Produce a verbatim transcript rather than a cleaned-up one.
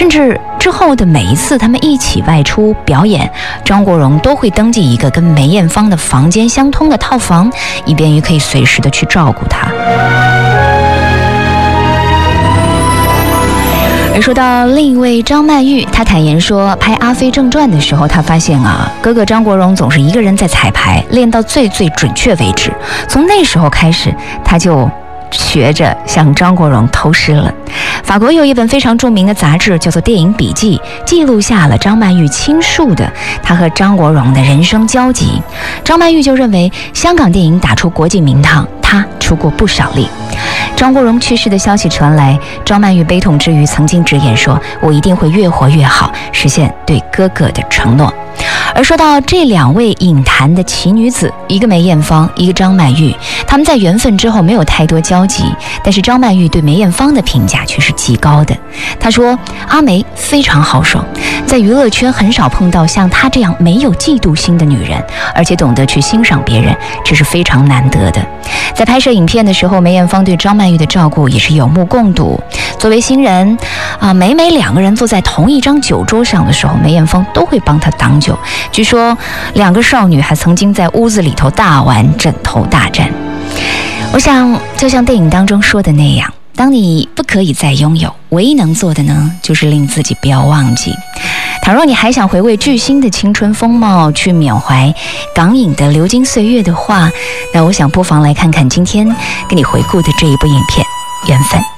甚至之后的每一次他们一起外出表演，张国荣都会登记一个跟梅艳芳的房间相通的套房，以便于可以随时的去照顾她。而说到另一位张曼玉，她坦言说，拍《阿飞正传》的时候，她发现啊，哥哥张国荣总是一个人在彩排，练到最最准确为止。从那时候开始，她就学着向张国荣偷师了。法国有一本非常著名的杂志叫做《电影笔记》，记录下了张曼玉倾述的她和张国荣的人生交集。张曼玉就认为，香港电影打出国际名堂，她出过不少力。张国荣去世的消息传来，张曼玉悲痛之余曾经直言说，我一定会越活越好，实现对哥哥的承诺。而说到这两位影坛的奇女子，一个梅艳芳，一个张曼玉，他们在缘分之后没有太多交集，但是张曼玉对梅艳芳的评价却是极高的。她说，阿梅非常豪爽，在娱乐圈很少碰到像她这样没有嫉妒心的女人，而且懂得去欣赏别人，这是非常难得的。在拍摄影片的时候，梅艳芳对张曼玉的照顾也是有目共睹。作为新人啊，每每两个人坐在同一张酒桌上的时候，梅艳芳都会帮她挡酒。据说两个少女还曾经在屋子里头大玩枕头大战。我想就像电影当中说的那样，当你不可以再拥有，唯一能做的呢，就是令自己不要忘记。倘若你还想回味巨星的青春风貌，去缅怀港影的流金岁月的话，那我想不妨来看看今天给你回顾的这一部影片《缘分》。